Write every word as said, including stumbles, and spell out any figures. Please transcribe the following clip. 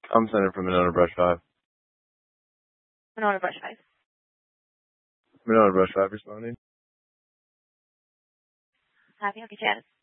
I'm sending from Monona Brush five. Monona Brush five. Monona Brush five responding. Happy, okay, chat.